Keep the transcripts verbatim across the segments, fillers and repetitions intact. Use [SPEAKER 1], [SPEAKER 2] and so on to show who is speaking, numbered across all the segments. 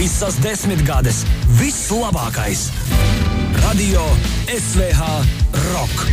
[SPEAKER 1] Visas desmitgades, viss labākais. Radio S V H Rock.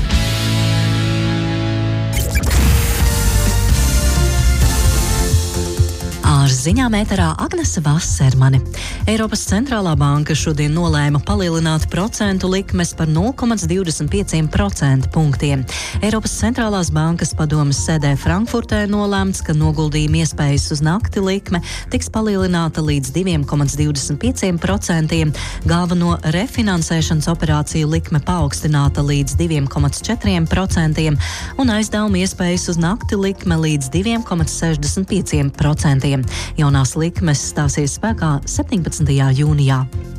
[SPEAKER 2] Ar ziņām ēterā Agnese Vasermane. Eiropas centrālā banka šodien nolēma palielināt procentu likmes par nulle komā divdesmit pieci procenta punktiem. Eiropas centrālās bankas padomes sēdē Frankfurtē nolēmts, ka noguldījuma iespējas uz nakti likme tiks palielināta līdz divi komā divdesmit pieci procenti, galveno refinansēšanas operāciju likme paaugstināta līdz divi komā četri procenti un aizdevuma iespējas uz nakti likme līdz divi komā sešdesmit pieci procenti. Jaunās likmes stāsies spēkā septiņpadsmitajā jūnijā.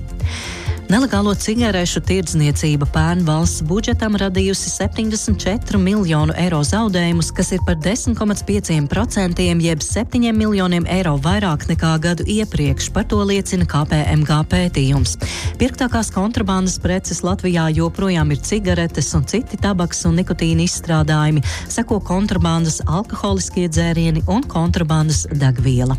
[SPEAKER 2] Nelegālo cigarešu tirdzniecība pērn valsts budžetam radījusi septiņdesmit četru miljonu eiro zaudējumus, kas ir par desmit komā pieci procenti jeb septiņiem miljoniem eiro vairāk nekā gadu iepriekš, par to liecina K P M G pētījums. Pirktākās kontrabandas preces Latvijā joprojām ir cigaretes un citi tabaks un nikotīna izstrādājumi, seko kontrabandas alkoholiskie dzērieni un kontrabandas degviela.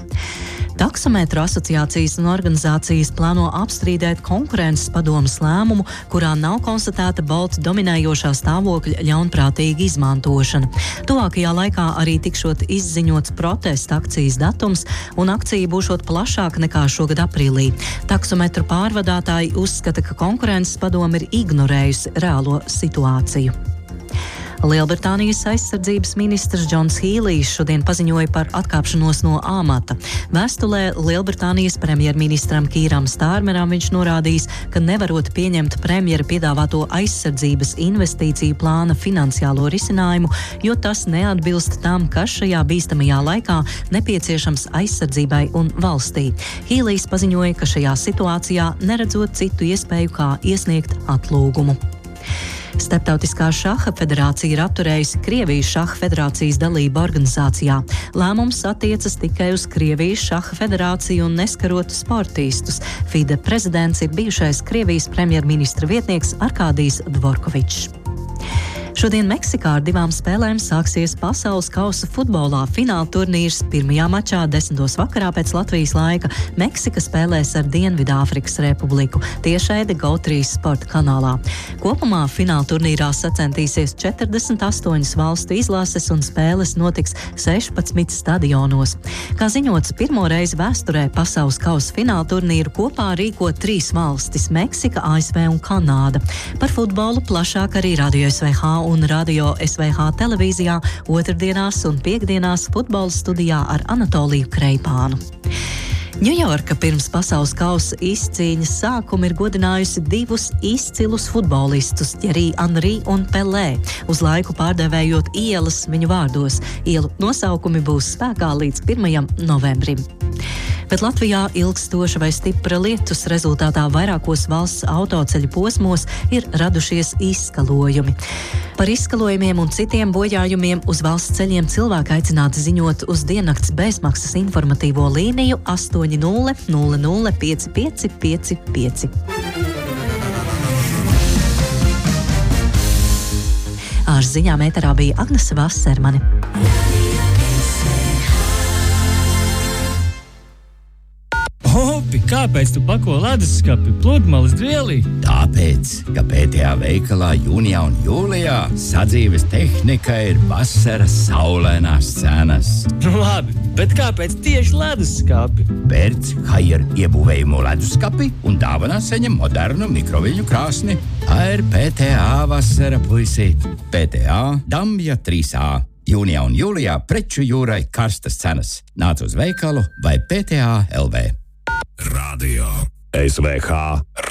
[SPEAKER 2] Taksometru asociācijas un organizācijas plāno apstrīdēt konkurences padomes lēmumu, kurā nav konstatēta Bolt dominējošā stāvokļa ļaunprātīga izmantošana. Tuvākajā laikā arī tikšot izziņots protesta akcijas datums, un akcija būšot plašāka nekā šogad aprīlī. Taksometru pārvadātāji uzskata, ka konkurences padome ir ignorējusi reālo situāciju. Lielbritānijas aizsardzības ministrs Džons Hīlijs šodien paziņoja par atkāpšanos no amata. Vēstulē Lielbritānijas premjerministram Kīram Stārmeram viņš norādījis, ka nevarot pieņemt premjera piedāvāto aizsardzības investīciju plāna finansiālo risinājumu, jo tas neatbilst tam, kas šajā bīstamajā laikā nepieciešams aizsardzībai un valstī. Hīlijs paziņoja, ka šajā situācijā neredzot citu iespēju, kā iesniegt atlūgumu. Starptautiskā šaha federācija ir apturējusi Krievijas šaha federācijas dalību organizācijā. Lēmums attiecas tikai uz Krievijas šaha federāciju un neskarot sportistus. FIDE prezidents ir bijušais Krievijas premjerministra vietnieks Arkādijs Dvorkovičs. Šodien Meksikā ar divām spēlēm sāksies pasaules kausa futbolā fināla turnīrs. Pirmajā mačā desmitos vakarā pēc Latvijas laika Meksika spēlēs ar Dienvidāfrikas Republiku tiešraide Go trīs sporta kanālā. Kopumā fināla turnīrā sacentīsies četrdesmit astoņas valstu izlases un spēles notiks sešpadsmit stadionos. Kā ziņots, pirmo reizi vēsturē pasaules kausa fināla turnīru kopā rīko trīs valstis – Meksika, A S V un Kanāda. Par futbolu plašāk arī Radio S V H un Radio S V H televīzijā otrdienās un piekdienās futbola studijā ar Anatoliju Kreipānu. Ņujorka pirms pasaules kausa izcīņas sākuma ir godinājusi divus izcilus futbolistus, Thierry Henry un Pelé, uz laiku pārdēvējot ielas viņu vārdos. Ielu nosaukumi būs spēkā līdz pirmajam novembrim. Bet Latvijā ilgstoša vai stipra lietus rezultātā vairākos valsts autoceļu posmos ir radušies izskalojumi. Par izskalojumiem un citiem bojājumiem uz valsts ceļiem cilvēki aicināti ziņot uz diennakts bezmaksas informatīvo līniju astoņi nulle nulle nulle pieci pieci pieci pieci. Ar ziņām ēterā bija Agnese Vasermane.
[SPEAKER 3] Opi, kāpēc tu pako leduskapi pludmales dvielī?
[SPEAKER 4] Tāpēc, ka P T A veikalā jūnijā un jūlijā sadzīves tehnika ir vasaras saulēnās cenas.
[SPEAKER 3] Nu labi, bet kāpēc tieši leduskapi?
[SPEAKER 4] Pērc Haier iebūvējumu leduskapi un dāvanā saņem modernu mikroviļņu krāsni. Tā ir P T A vasara, puisi. P T A Dambja trīs A. Jūnijā un jūlijā preču jūrai karstas cenas. Nāc uz veikalu vai P T A L V.
[SPEAKER 1] Radio S V H